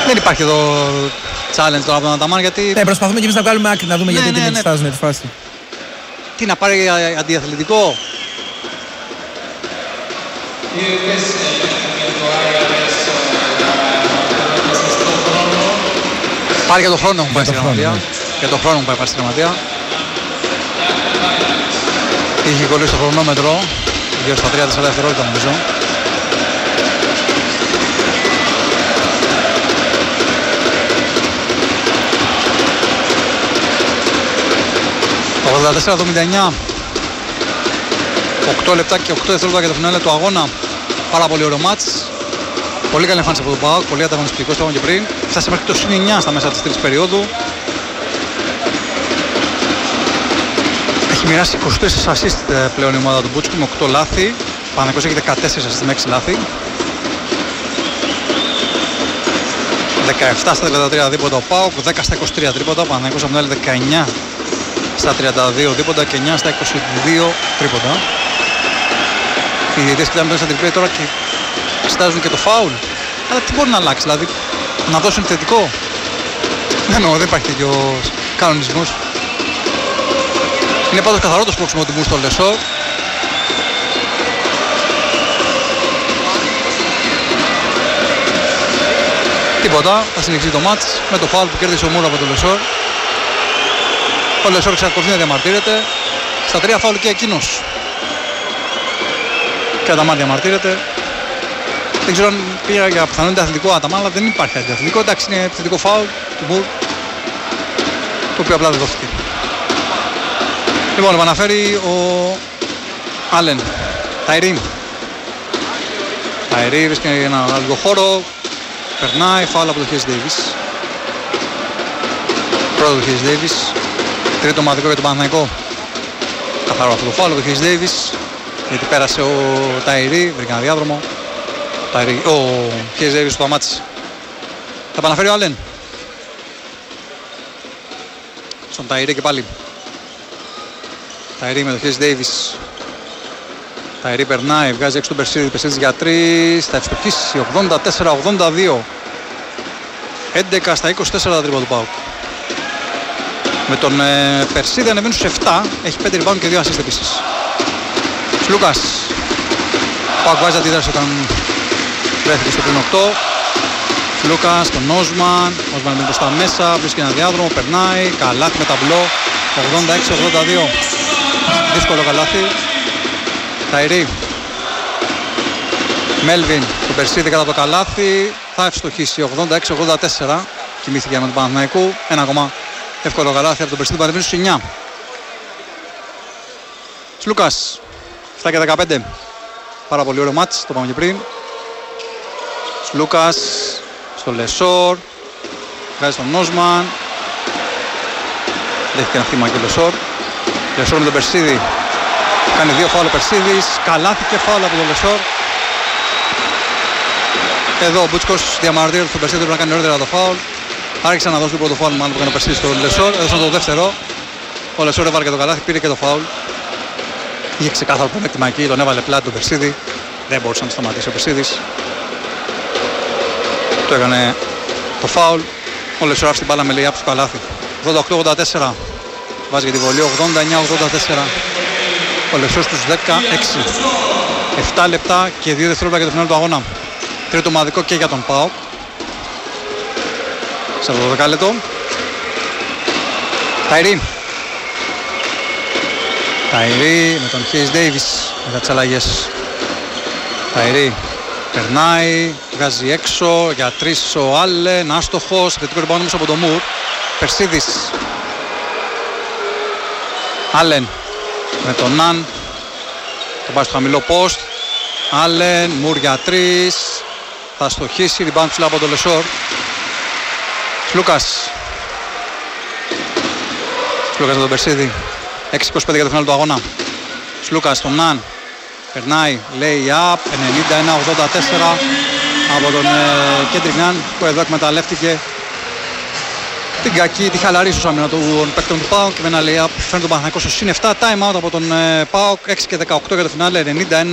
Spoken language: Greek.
Δεν υπάρχει εδώ challenge τώρα από τον Αταμάν γιατί. Ναι, προσπαθούμε και εμείς να βγάλουμε άκρη να δούμε γιατί δεν εξετάζουν τη φάση. Τι να πάρει αντιαθλητικό. Πάρει για τον χρόνο που πάει στη γραμματεία. Για τον χρόνο που πάει στη γραμματεία. Είχε κολλήσει το χρονόμετρο γύρω στα 3-4 δευτερόλεπτα νομίζω. Το 84-79. 8 λεπτά και 8 δευτερόλεπτα για το φινάλε του αγώνα. Πάρα πολύ ωραίο μάτς. Πολύ καλή εμφάνιση από τον ΠΑΟΚ, πολύ ανταγωνιστικός, το είπαμε και πριν. Φτάσε μέχρι το συν 9 στα μέσα της τρίτης περίοδου. Έχει μοιράσει 24 assist πλέον η ομάδα του Μπούτσκου με 8 λάθη. Παναθηναϊκός έχει 14 assist με 6 λάθη. 17 στα 33 δίποτα ο ΠΑΟΚ, 10 στα 23 τρίποτα. Ο Παναθηναϊκός από την άλλη 19 στα 32 δίποτα και 9 στα 22 τρίποτα. Οι διαιτητές κοιτάνε μέσα στην τριπλή τώρα και εξετάζουν και το φάουλ. Αλλά τι μπορεί να αλλάξει, δηλαδή να δώσουν θετικό. Δεν εννοώ, δεν υπάρχει τέτοιο κανονισμός. Είναι πάντως καθαρό το σπρώξιμο του Μπού στο Λεσόρ. Τίποτα, θα συνεχίσει το μάτς με το φάουλ που κέρδισε ο Μούρο από το Λεσόρ. Ο Λεσόρ εξακολουθεί να διαμαρτύρεται. Στα 3 φάουλ και εκείνος. Και ο Αταμάν διαμαρτύρεται. Δεν ξέρω αν πήγα για πιθανό αντιαθλητικό Αταμάν, αλλά δεν υπάρχει αντιαθλητικό. Εντάξει, είναι επιθετικό φάουλ του Μπουρ, το οποίο απλά δεν δόθηκε. Λοιπόν, επαναφέρει ο Άλεν. Ταϊρή. Ταϊρή βρίσκει ένα άλλο χώρο. Περνάει, φάουλ από το Χέις Ντέιβις. Πρώτο του Χέις Ντέιβις. Τρίτο ομαδικό για τον Παναθηναϊκό. Καθαρό αυτό το φάουλ από το Χέις Ντέιβις. Γιατί πέρασε ο Ταϊρή, βρήκε ένα διάδρομο. Ο Χέις Ντέιβις του σταμάτησε. Θα επαναφέρει ο Άλεν. Στον Ταϊρή και πάλι. Ταϊρή με το Χέις Ντέιβις. Ταϊρή περνάει, βγάζει έξω τον Περσίδη. Περσίδης για 3, θα ευστοχίσει 84-82. 11 στα 24 τρίποντα του ΠΑΟΚ. Με τον Περσίδη ανεβαίνει στους 7, έχει 5 rebound και 2 assist επίσης. Σλούκας. ΠΑΟΚ βάζει αντίδραση όταν βρέθηκε στο πλήν 8. Σλούκας, τον Όσμαν. Όσμαν μπαίνει προς τα μέσα, βρίσκει ένα διάδρομο, περνάει. Καλάθι με ταμπλό. 86-82. Δύσκολο καλάθι. Ταϊρή. Μέλβιν, τον Περσίδη κατά το καλάθι. Θα ευστοχίσει 86-84. Κοιμήθηκε με τον Παναθηναϊκό. Ένα ακόμα εύκολο καλάθι από τον Περσίδη που ανεβαίνει στους 9. Σλούκας. 7 και 15. Πάρα πολύ ωραίο μάτς, το είπαμε και πριν. Σλούκας στο Λεσόρ. Βγάζει τον Όσμαν. Δέχεται ένα χτύπημα και ο Λεσόρ. Λεσόρ με τον Περσίδη. Κάνει 2 φάουλ ο Περσίδης. Καλάθι και φάουλ από τον Λεσόρ. Εδώ ο Μπούτσκος διαμαρτύρεται στον Περσίδη, πρέπει να κάνει νωρίτερα το φάουλ. Άρχισε να δώσει το πρώτο φάουλ μάλλον που έκανε ο Περσίδης στον Λεσόρ. Έδωσαν το δεύτερο. Ο Λεσόρ έβαλε και το καλάθι, πήρε και το φάουλ. Είχε ξεκάθαρο πλεονέκτημα εκεί, τον έβαλε πλάτη τον Περσίδη. Δεν μπορούσε να το σταματήσει ο Περσίδης. Του έκανε το φάουλ. Ο Λεσόρ άφησε την μπάλα με lay-up στο καλάθι. 88-84. Βάζει για τη βολή 89-84. Ο Λεσόρ στους 16. 7 λεπτά και 2 δευτερόλεπτα για το φινάλε του αγώνα. Τρίτο ομαδικό και για τον ΠΑΟΚ. Σε αυτό το δεκάλεπτο. Ταϊρή. Ταϊρή με τον Χέις Ντέιβις μετά τις αλλαγές. Ταϊρή περνάει, βγάζει έξω για 3 ο Άλεν, άστοχος, θετικό rebound όμως από τον Μουρ. Περσίδης. Άλεν με τον Ναν. Θα πάει στο χαμηλό post. Άλεν, Μουρ για 3. Θα στοχίσει, rebound ψηλά από τον Λεσόρ. Σλούκας. Σλούκας με τον Περσίδη. 6-25 για το φινάλ του αγώνα. Σλούκας στον Ναν. Περνάει, λέει up, 91-84 από τον Κέντρικ Ναν που εδώ εκμεταλλεύτηκε την κακή, τη χαλαρή στους άμυνα των παίκτων του ΠΑΟΚ και με ένα lay up φέρνει τον Παναθηναϊκό στο συν 7. Time out από τον ΠΑΟΚ, 6 και 18 για το φινάλε, 91